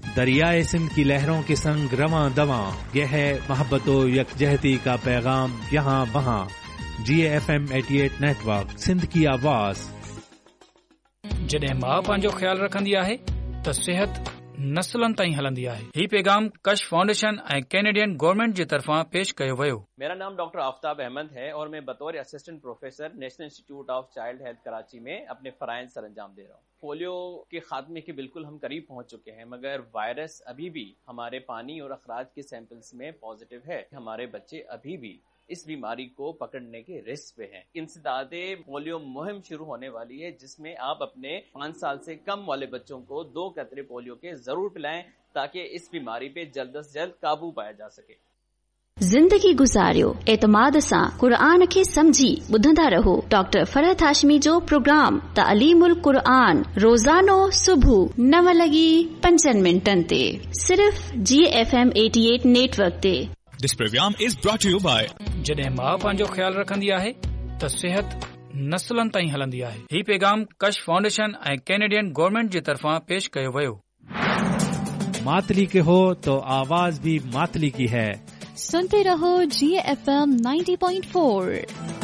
दरियाए सिंध की लहरों के संग रवां दवां, यह है मोहब्बतो यकजहती का पैगाम यहाँ वहाँ। GFM 88 नेटवर्क, सिंध की आवाज। जॾहिं माउ पंहिंजो ख्याल रखंदी आहे त सिहत नस्लनि ताईं हलंदी आहे। ही पैगाम कश फाउंडेशन ऐं कैनेडियन गवर्नमेंट जे तरफ़ां पेश कयो वियो। मेरा नाम डॉक्टर आफ्ताब अहमद है और मैं बतौर assistant professor national institute of child health Karachi में अपने फराइज सरअंजाम दे रहा हूँ। पोलियो के खात्मे के बिल्कुल हम करीब पहुंच चुके हैं, मगर वायरस अभी भी हमारे पानी और अखराज के सैंपल्स में पॉजिटिव है। हमारे बच्चे अभी भी इस बीमारी को पकड़ने के रिस्क पे हैं। इंसदादे पोलियो मुहिम शुरू होने वाली है, जिसमें आप अपने 5 साल से कम वाले बच्चों को 2 कतरे पोलियो के जरूर पिलाएं, ताकि इस बीमारी पे जल्द से जल्द काबू पाया जा सके। जिंदगी गुजारियो एतमाद सां क़ुरान खे समझी ॿुधंदा रहो। डॉक्टर फरहत हाशमी जो प्रोग्राम तालीमुल क़ुरान रोज़ानो सुबुह 9:05 ते सिर्फ़ GFM 88 नेटवर्क ते। This program is brought to you by जॾहिं माउ पंहिंजो ख्याल रखंदी आहे त सिहत नस्लनि ताईं हलंदी आहे। ही पैगाम कश फाउंडेशन ऐं कैनेडियन गवर्नमेंट जे तरफ़ां पेश कयो वियो। मातली के हो तो आवाज भी मातली की है। सुनते रहो GFM 90.4।